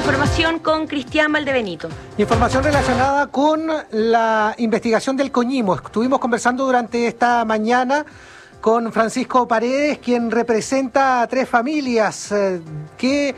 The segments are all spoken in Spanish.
Información con Cristian Valdebenito. Información relacionada con la investigación del Coñimo. Estuvimos conversando durante esta mañana con Francisco Paredes, quien representa a 3 familias que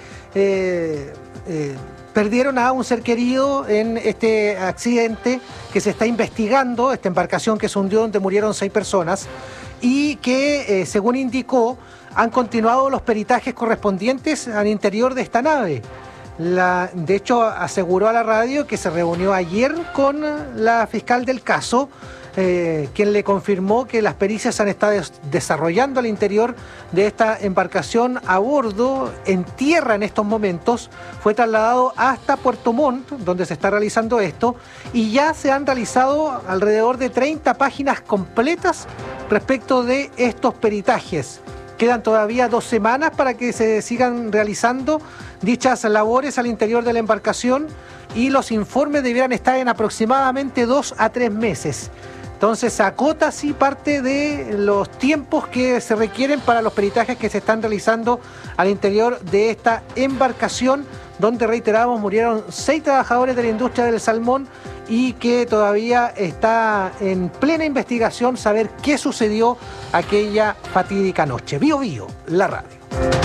perdieron a un ser querido en este accidente que se está investigando, esta embarcación que se hundió donde murieron 6 personas y que, según indicó, han continuado los peritajes correspondientes al interior de esta nave. De hecho, aseguró a la radio que se reunió ayer con la fiscal del caso, quien le confirmó que las pericias han estado desarrollando al interior de esta embarcación a bordo, en tierra en estos momentos. Fue trasladado hasta Puerto Montt, donde se está realizando esto, y ya se han realizado alrededor de 30 páginas completas respecto de estos peritajes. Quedan todavía 2 semanas para que se sigan realizando dichas labores al interior de la embarcación y los informes debieran estar en aproximadamente 2 a 3 meses. Entonces acota así parte de los tiempos que se requieren para los peritajes que se están realizando al interior de esta embarcación, donde, reiteramos, murieron 6 trabajadores de la industria del salmón y que todavía está en plena investigación saber qué sucedió aquella fatídica noche. Bío Bío, la radio.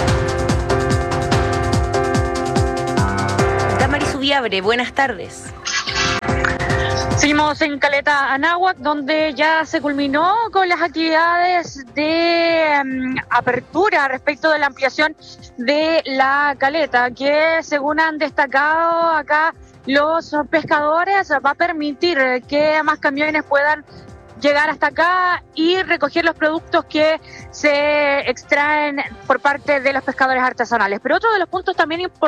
Damaris Ubiabre, buenas tardes. Seguimos en Caleta Anáhuac, donde ya se culminó con las actividades de apertura respecto de la ampliación de la caleta, que, según han destacado acá los pescadores, va a permitir que más camiones puedan llegar hasta acá y recoger los productos que se extraen por parte de los pescadores artesanales. Pero otro de los puntos también importantes